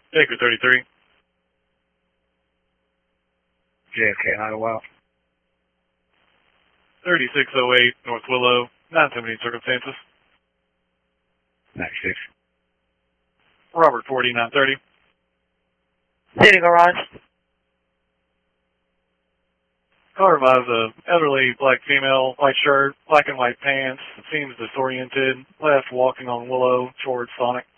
Baker 33. JFK Idlewild. 3608 North Willow. 970 circumstances. 96. Robert 40 930. City Garage. Car revives a elderly black female, white shirt, black and white pants, seems disoriented, left walking on Willow towards Sonic.